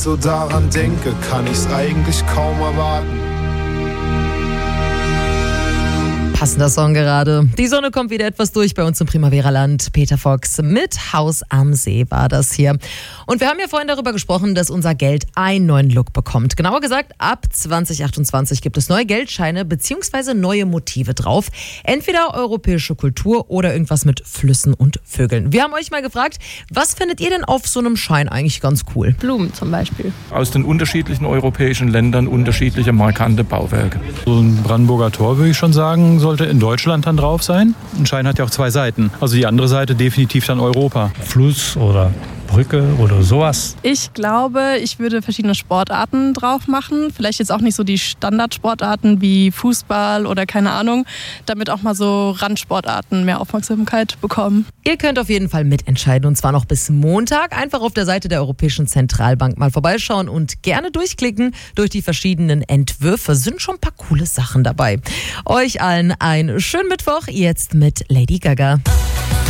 So daran denke, kann ich's eigentlich kaum erwarten. Passender Song gerade. Die Sonne kommt wieder etwas durch bei uns im Primavera-Land. Peter Fox mit Haus am See war das hier. Und wir haben ja vorhin darüber gesprochen, dass unser Geld einen neuen Look bekommt. Genauer gesagt, ab 2028 gibt es neue Geldscheine bzw. neue Motive drauf. Entweder europäische Kultur oder irgendwas mit Flüssen und Vögeln. Wir haben euch mal gefragt, was findet ihr denn auf so einem Schein eigentlich ganz cool? Blumen zum Beispiel. Aus den unterschiedlichen europäischen Ländern unterschiedliche markante Bauwerke. So ein Brandenburger Tor, würde ich schon sagen, sollte in Deutschland dann drauf sein. Ein Schein hat ja auch zwei Seiten. Also die andere Seite definitiv dann Europa. Fluss oder Brücke oder sowas. Ich glaube, ich würde verschiedene Sportarten drauf machen. Vielleicht jetzt auch nicht so die Standardsportarten wie Fußball oder keine Ahnung, damit auch mal so Randsportarten mehr Aufmerksamkeit bekommen. Ihr könnt auf jeden Fall mitentscheiden und zwar noch bis Montag. Einfach auf der Seite der Europäischen Zentralbank mal vorbeischauen und gerne durchklicken. Durch die verschiedenen Entwürfe sind schon ein paar coole Sachen dabei. Euch allen einen schönen Mittwoch, jetzt mit Lady Gaga.